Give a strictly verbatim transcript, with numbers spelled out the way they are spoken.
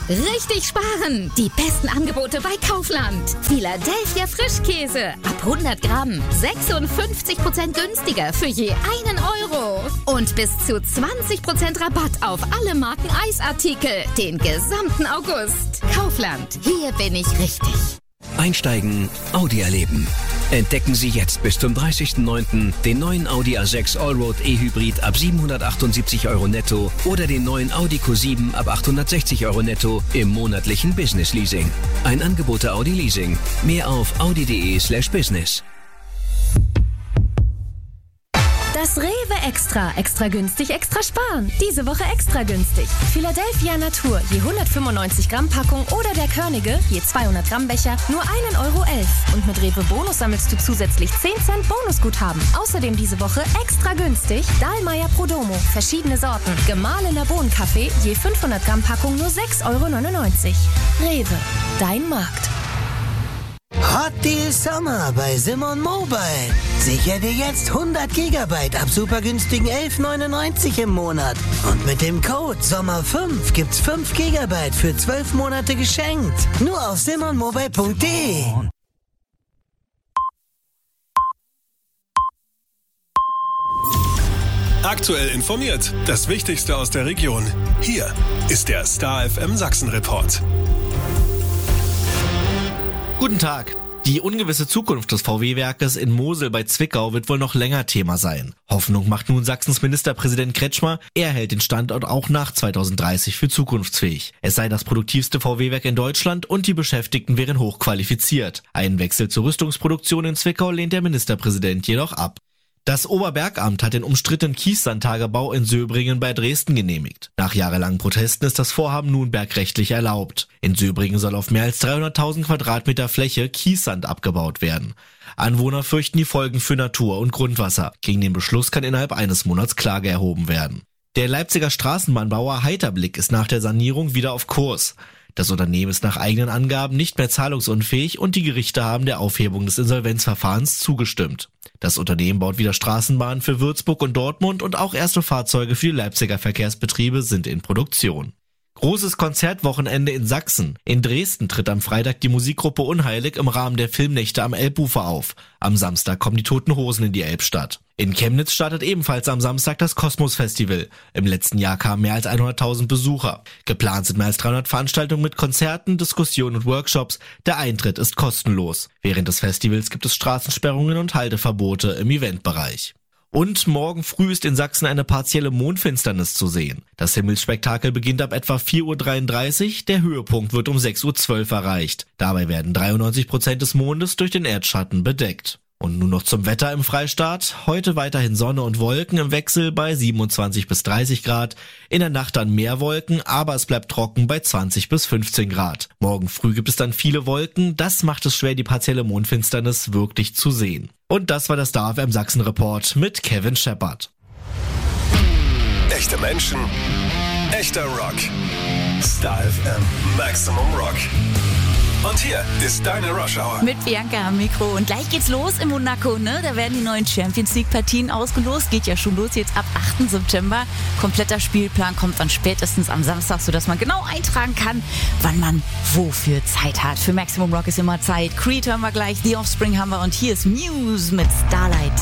Richtig sparen! Die besten Angebote bei Kaufland. Philadelphia Frischkäse. Ab hundert Gramm. sechsundfünfzig Prozent günstiger für je einen Euro. Und bis zu zwanzig Prozent Rabatt auf alle Marken Eisartikel. Den gesamten August. Kaufland. Hier bin ich richtig. Einsteigen, Audi erleben. Entdecken Sie jetzt bis zum dreißigsten neunten den neuen Audi A sechs Allroad E-Hybrid ab siebenhundertachtundsiebzig Euro netto oder den neuen Audi Q sieben ab achthundertsechzig Euro netto im monatlichen Business Leasing. Ein Angebot der Audi Leasing. Mehr auf audi.de slash business. Das Rewe Extra. Extra günstig, extra sparen. Diese Woche extra günstig. Philadelphia Natur, je hundertfünfundneunzig Gramm Packung oder der Körnige, je zweihundert Gramm Becher, nur ein Euro elf. Und mit Rewe Bonus sammelst du zusätzlich zehn Cent Bonusguthaben. Außerdem diese Woche extra günstig Dahlmeier Prodomo, verschiedene Sorten. Gemahlener Bohnenkaffee, je fünfhundert Gramm Packung nur sechs Euro neunundneunzig. Rewe, dein Markt. Hot Deal Sommer bei Simon Mobile. Sicher dir jetzt hundert Gigabyte ab super günstigen elf neunundneunzig im Monat. Und mit dem Code Sommer fünf gibt's fünf Gigabyte für zwölf Monate geschenkt. Nur auf simon mobile punkt de. Aktuell informiert. Das Wichtigste aus der Region. Hier ist der Star F M Sachsen Report. Guten Tag. Die ungewisse Zukunft des V W-Werkes in Mosel bei Zwickau wird wohl noch länger Thema sein. Hoffnung macht nun Sachsens Ministerpräsident Kretschmer. Er hält den Standort auch nach zweitausenddreißig für zukunftsfähig. Es sei das produktivste V W-Werk in Deutschland und die Beschäftigten wären hochqualifiziert. Einen Wechsel zur Rüstungsproduktion in Zwickau lehnt der Ministerpräsident jedoch ab. Das Oberbergamt hat den umstrittenen Kiessandtagebau in Söbringen bei Dresden genehmigt. Nach jahrelangen Protesten ist das Vorhaben nun bergrechtlich erlaubt. In Söbringen soll auf mehr als dreihunderttausend Quadratmeter Fläche Kiessand abgebaut werden. Anwohner fürchten die Folgen für Natur und Grundwasser. Gegen den Beschluss kann innerhalb eines Monats Klage erhoben werden. Der Leipziger Straßenbahnbauer Heiterblick ist nach der Sanierung wieder auf Kurs. Das Unternehmen ist nach eigenen Angaben nicht mehr zahlungsunfähig und die Gerichte haben der Aufhebung des Insolvenzverfahrens zugestimmt. Das Unternehmen baut wieder Straßenbahnen für Würzburg und Dortmund und auch erste Fahrzeuge für die Leipziger Verkehrsbetriebe sind in Produktion. Großes Konzertwochenende in Sachsen. In Dresden tritt am Freitag die Musikgruppe Unheilig im Rahmen der Filmnächte am Elbufer auf. Am Samstag kommen die Toten Hosen in die Elbstadt. In Chemnitz startet ebenfalls am Samstag das Kosmos Festival. Im letzten Jahr kamen mehr als hunderttausend Besucher. Geplant sind mehr als dreihundert Veranstaltungen mit Konzerten, Diskussionen und Workshops. Der Eintritt ist kostenlos. Während des Festivals gibt es Straßensperrungen und Halteverbote im Eventbereich. Und morgen früh ist in Sachsen eine partielle Mondfinsternis zu sehen. Das Himmelsspektakel beginnt ab etwa vier Uhr dreiunddreißig, der Höhepunkt wird um sechs Uhr zwölf erreicht. Dabei werden dreiundneunzig Prozent des Mondes durch den Erdschatten bedeckt. Und nun noch zum Wetter im Freistaat. Heute weiterhin Sonne und Wolken im Wechsel bei siebenundzwanzig bis dreißig Grad. In der Nacht dann mehr Wolken, aber es bleibt trocken bei zwanzig bis fünfzehn Grad. Morgen früh gibt es dann viele Wolken. Das macht es schwer, die partielle Mondfinsternis wirklich zu sehen. Und das war der Star F M Sachsen Report mit Kevin Shepard. Echte Menschen, echter Rock. Star F M Maximum Rock. Und hier ist deine Rush Hour. Mit Bianca am Mikro. Und gleich geht's los in Monaco, ne? Da werden die neuen Champions League Partien ausgelost. Geht ja schon los jetzt ab achten September. Kompletter Spielplan kommt dann spätestens am Samstag, sodass man genau eintragen kann, wann man wofür Zeit hat. Für Maximum Rock ist immer Zeit. Creed hören wir gleich, The Offspring haben wir und hier ist Muse mit Starlight.